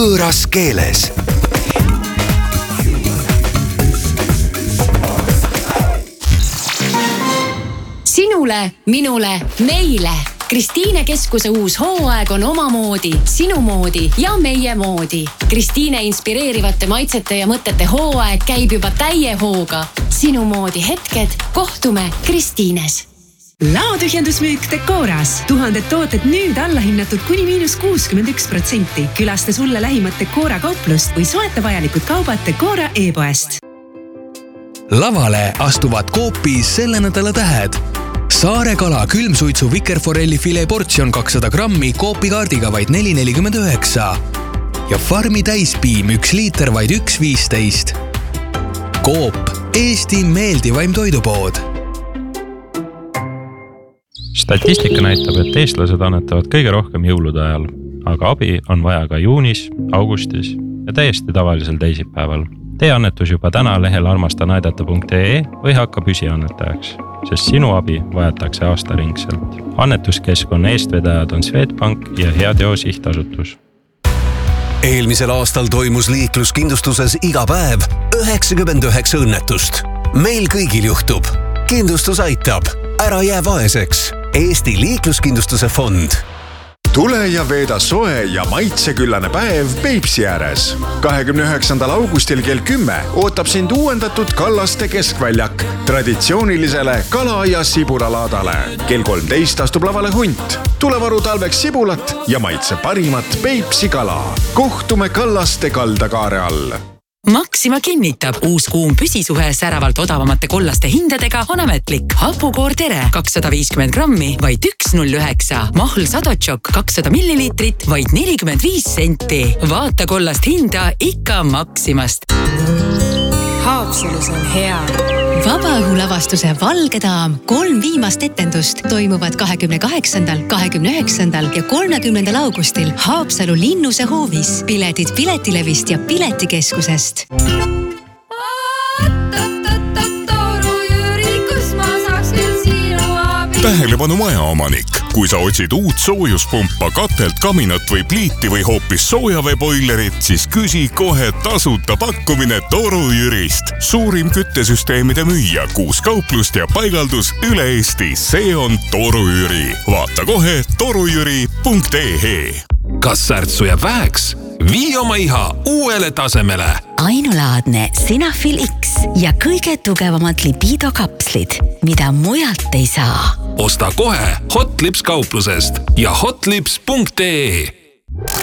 võõras keeles. Sinule, minule, meile. Kristiine Keskuse uus hooaeg on omamoodi, sinu moodi ja meie moodi. Kristiine inspireerivate maitsete ja mõtete hooaeg käib juba täie hooga. Sinu moodi hetked, kohtume Kristiines. Laotühjendusmüük Decoras. 1000 tooted nüüd allahinnatud kuni -61%. Külasta sulle lähimat Decora kauplust või soeta vajalikud kaubad Decora e-poest. Lavale astuvad Coopis selle nädala tähed. Saare kala külmsuitsu vikerforelli filet portsjon 200 grammi Coopi kaardiga vaid 4,49. Ja Farmi täispiim 1 liiter vaid 1,15. Coop, Eesti meeldivaim toidupood. Statistika näitab, et eestlased annetavad kõige rohkem jõulude ajal, aga abi on vaja ka juunis, augustis ja täiesti tavalisel teisipäeval. Tee annetus juba täna lehel armastanaidata.ee või hakka püsiannetajaks, sest sinu abi vajatakse aastaringselt. Annetuskeskkonna eestvedajad on Swedbank ja Heateo sihtasutus. Eelmisel aastal toimus liikluskindlustuses iga päev 99 õnnetust. Meil kõigil juhtub. Kindlustus aitab. Ära jää vaeseks. Eesti liikluskindlustuse fond. Tule ja veeda soe ja maitseküllane päev Peipsi ääres. 29. augustil kell 10 ootab sind uuendatud Kallaste keskväljak traditsioonilisele kala- ja sibulalaadale. Kell 13 astub lavale hunt. Tule varu talveks sibulat ja maitse parimat Peipsi kala. Kohtume Kallaste kaldakaare all. Maxima kinnitab, uus kuum püsisuhe säravalt odavamate kollaste hindadega on ametlik. Hapukoor Tere 250 grammi vaid 1,09. Mahl Sadotšok 200 milliliitrit vaid 45 senti. Vaata kollast hinda ikka Maximast. Haapsalus on hea. Vabaõhulavastuse Valge daam 3 viimast etendust toimuvad 28., 29. ja 30. augustil Haapsalu Linnuse hoovis. Piletid Piletilevist ja Piletikeskusest. Tähelepanu majaomanik. Kui sa otsid uut soojuspumpa, katelt, kaminat või pliiti või hoopis soojaveeboilerit, siis küsi kohe tasuta pakkumine Toru Jürist. Suurim küttesüsteemide müüja, 6 kauplust ja paigaldus üle Eesti. See on Toru Jüri. Vaata kohe torujüri.ee. Kas särtsu jääb väheks? Vii oma iha uuele tasemele. Ainulaadne Sinafil X ja kõige tugevamad libido-kapslid, mida mujalt ei saa. Osta kohe Hotlips kauplusest ja hotlips.ee.